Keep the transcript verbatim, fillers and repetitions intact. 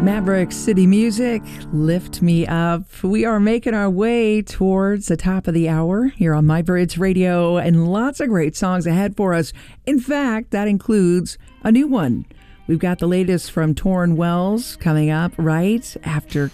Maverick City Music, Lift Me Up. We are making our way towards the top of the hour here on My Bridge Radio, and lots of great songs ahead for us. In fact, that includes a new one. We've got the latest from Tauren Wells coming up right after